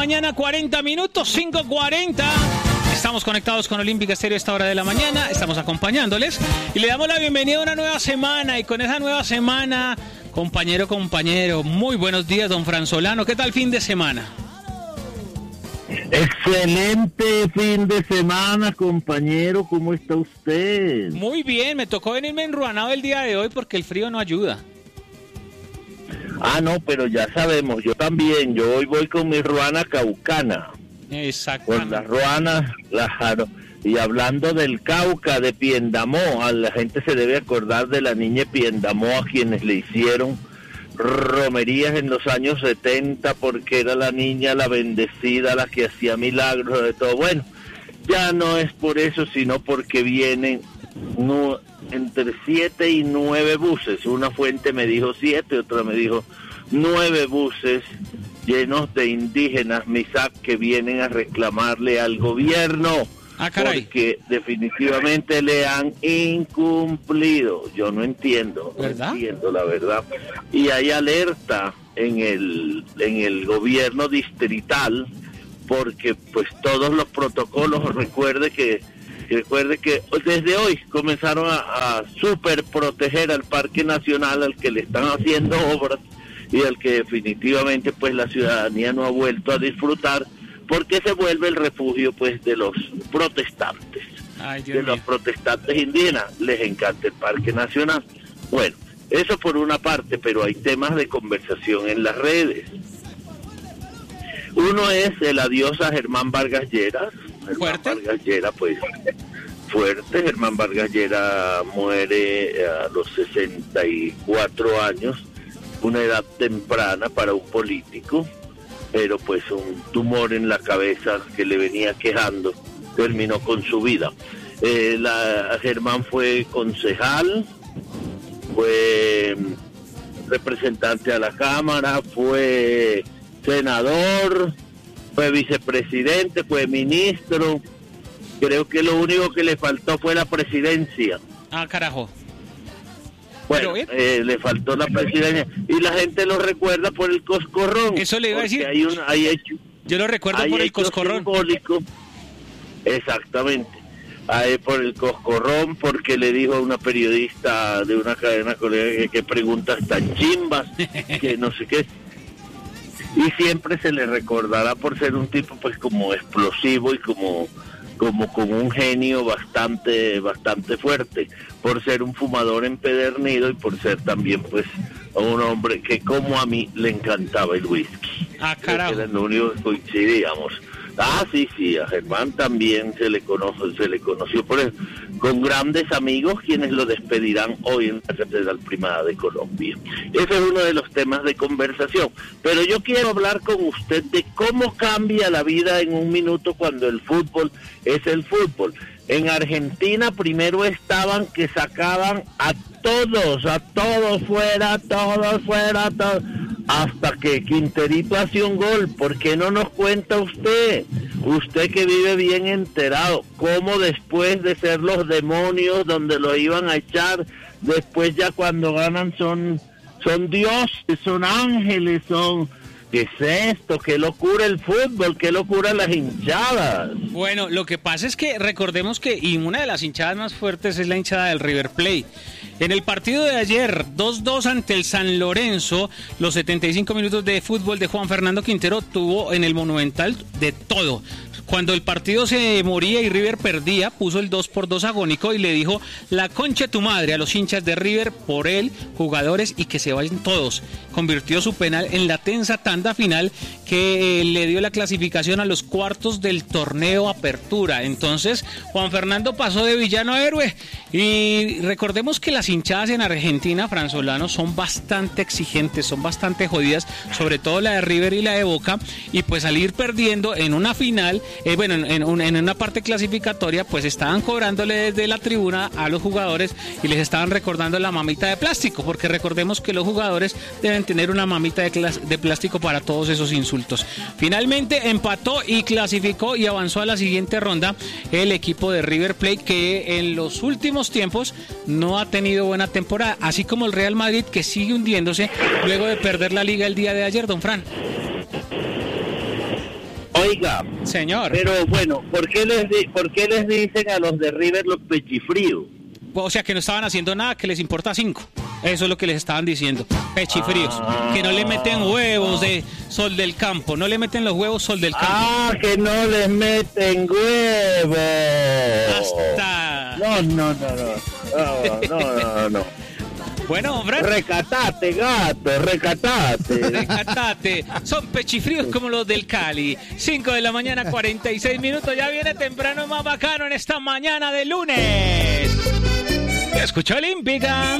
mañana, 40 minutos, 5:40. Estamos conectados con Olímpica Estéreo a esta hora de la mañana, estamos acompañándoles y le damos la bienvenida a una nueva semana. Y con esa nueva semana, compañero, muy buenos días, don Fran Solano. ¿Qué tal fin de semana? Excelente fin de semana, compañero. ¿Cómo está usted? Muy bien, me tocó venirme enruanado el día de hoy porque el frío no ayuda. Ah, no, pero ya sabemos, yo también. Yo hoy voy con mi ruana caucana. Exactamente. Con las ruanas, claro. Y hablando del Cauca, de Piendamó, a la gente se debe acordar de la niña Piendamó, a quienes le hicieron romerías en los años 70 porque era la niña, la bendecida, la que hacía milagros de todo. Bueno, ya no es por eso, sino porque vienen entre 7 y 9 buses. Una fuente me dijo 7, otra me dijo 9 buses llenos de indígenas Misak que vienen a reclamarle al gobierno. Ah, caray. Porque definitivamente le han incumplido. Yo no entiendo, ¿verdad? No entiendo la verdad. Y hay alerta en el gobierno distrital porque pues todos los protocolos, recuerde que desde hoy comenzaron a super proteger al Parque Nacional, al que le están haciendo obras y al que definitivamente pues la ciudadanía no ha vuelto a disfrutar, porque se vuelve el refugio pues de los protestantes. Ay, Dios mío. Los protestantes indígenas. Les encanta el Parque Nacional. Bueno, eso por una parte, pero hay temas de conversación en las redes. Uno es el adiós a Germán Vargas Lleras. ¿Fuerte? Germán Vargas Lleras, pues, fuerte. Germán Vargas Lleras muere a los 64 años, una edad temprana para un político, pero pues un tumor en la cabeza que le venía quejando terminó con su vida. Germán fue concejal, fue representante a la Cámara, fue senador, fue vicepresidente, fue ministro. Creo que lo único que le faltó fue la presidencia. Ah, carajo. Bueno, le faltó la presidencia y la gente lo recuerda por el coscorrón. Eso le iba a decir. Yo lo recuerdo por el coscorrón. Simbólico. Exactamente. Por el coscorrón, porque le dijo a una periodista de una cadena colega que preguntas tan chimbas, que no sé qué. Y siempre se le recordará por ser un tipo pues como explosivo y como con un genio bastante fuerte, por ser un fumador empedernido y por ser también pues un hombre que como a mí le encantaba el whisky. Ah, carajo. Era lo único que coincidíamos. Ah, sí, a Germán también se le conoció por eso, con grandes amigos quienes lo despedirán hoy en la Catedral Primada de Colombia. Ese es uno de los temas de conversación, pero yo quiero hablar con usted de cómo cambia la vida en un minuto cuando el fútbol es el fútbol. En Argentina primero estaban que sacaban a todos fuera, hasta que Quinterito hace un gol. ¿Por qué no nos cuenta usted que vive bien enterado, cómo después de ser los demonios donde lo iban a echar, después ya cuando ganan son dioses, son ángeles, son... ¿Qué es esto? ¿Qué locura el fútbol? ¿Qué locura las hinchadas? Bueno, lo que pasa es que recordemos que y una de las hinchadas más fuertes es la hinchada del River Plate. En el partido de ayer, 2-2 ante el San Lorenzo, los 75 minutos de fútbol de Juan Fernando Quintero tuvo en el Monumental de todo. Cuando el partido se moría y River perdía, puso el 2-2 agónico y le dijo la concha de tu madre a los hinchas de River por él, jugadores y que se vayan todos. Convirtió su penal en la tensa tanda final que le dio la clasificación a los cuartos del torneo Apertura. Entonces Juan Fernando pasó de villano a héroe. Y recordemos que las hinchadas en Argentina, Fran Solano, son bastante exigentes, son bastante jodidas, sobre todo la de River y la de Boca, y pues salir perdiendo en una final, en una parte clasificatoria, pues estaban cobrándole desde la tribuna a los jugadores y les estaban recordando la mamita de plástico, porque recordemos que los jugadores deben tener una mamita de plástico para todos esos insultos. Finalmente empató y clasificó y avanzó a la siguiente ronda el equipo de River Plate, que en los últimos tiempos no ha tenido buena temporada, así como el Real Madrid, que sigue hundiéndose luego de perder la liga el día de ayer, don Fran. Oiga, señor. pero bueno, ¿por qué les dicen a los de River los pechifríos? O sea, que no estaban haciendo nada, que les importa 5. Eso es lo que les estaban diciendo. Pechifríos. Que no le meten huevos de Sol del Campo. No le meten los huevos Sol del Campo. Ah, que no les meten huevos. Hasta... No. Bueno, hombre. Recatate, gato, recatate. Recatate. Son pechifríos como los del Cali. 5 de la mañana, 46 minutos. Ya viene temprano más bacano en esta mañana de lunes. Escucha Olímpica.